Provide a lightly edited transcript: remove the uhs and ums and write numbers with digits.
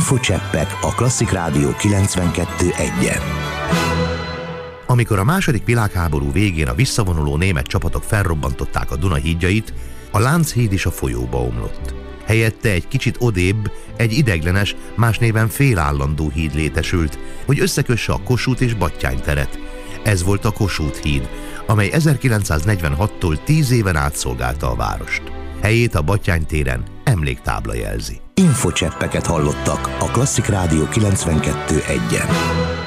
Infocseppek a Klasszik Rádió 92.1-en. Amikor a II. Világháború végén a visszavonuló német csapatok felrobbantották a Duna hídjait, a Lánchíd is a folyóba omlott. Helyette egy kicsit odébb egy ideiglenes, más néven félállandó híd létesült, hogy összekösse a Kossuth és Batthyány teret. Ez volt a Kossuth híd, amely 1946-tól 10 éven át szolgálta a várost. Helyét a Batthyány téren emléktábla jelzi. Infocseppeket hallottak a Klasszik Rádió 92.1-en.